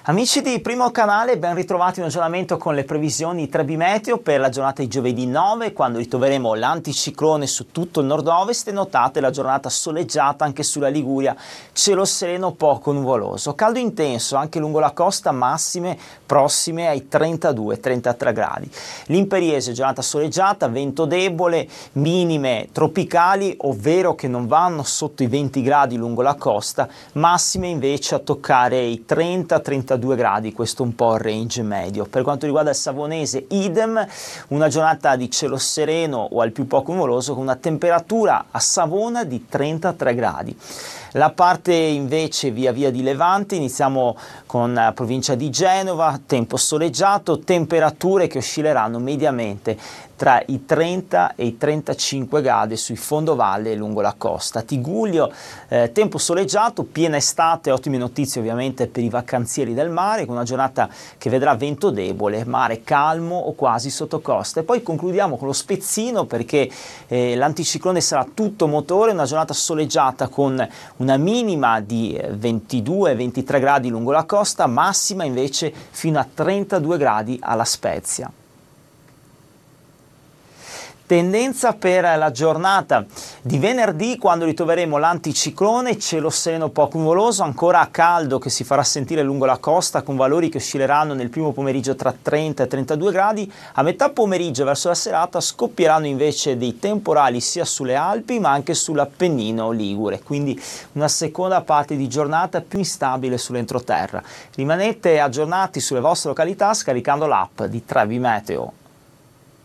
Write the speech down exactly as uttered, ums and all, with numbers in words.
Amici di Primo Canale, ben ritrovati in aggiornamento con le previsioni tre B Meteo per la giornata di giovedì nove, quando ritroveremo l'anticiclone su tutto il nord-ovest e notate la giornata soleggiata anche sulla Liguria, cielo sereno poco nuvoloso. Caldo intenso anche lungo la costa, massime prossime ai trentadue trentatré gradi. L'Imperiese giornata soleggiata, vento debole, minime tropicali, ovvero che non vanno sotto i venti gradi lungo la costa, massime invece a toccare i trenta trentadue gradi, questo un po' il range medio. Per quanto riguarda il Savonese, idem, una giornata di cielo sereno o al più poco nuvoloso con una temperatura a Savona di trentatré gradi. La parte invece via via di levante, iniziamo con la provincia di Genova, tempo soleggiato, temperature che oscilleranno mediamente tra i trenta e i trentacinque gradi sui fondovalle e lungo la costa. Tigullio, eh, tempo soleggiato, piena estate, ottime notizie ovviamente per i vacanzieri del mare, con una giornata che vedrà vento debole, mare calmo o quasi sotto costa. E poi concludiamo con lo spezzino perché eh, l'anticiclone sarà tutto motore, una giornata soleggiata con una minima di ventidue ventitré gradi lungo la costa, massima invece fino a trentadue gradi alla Spezia. Tendenza per la giornata di venerdì, quando ritroveremo l'anticiclone, cielo sereno poco nuvoloso, ancora caldo che si farà sentire lungo la costa con valori che oscilleranno nel primo pomeriggio tra trenta e trentadue gradi. A metà pomeriggio verso la serata scoppieranno invece dei temporali sia sulle Alpi ma anche sull'Appennino ligure, quindi una seconda parte di giornata più instabile sull'entroterra. Rimanete aggiornati sulle vostre località scaricando l'app di tre B Meteo.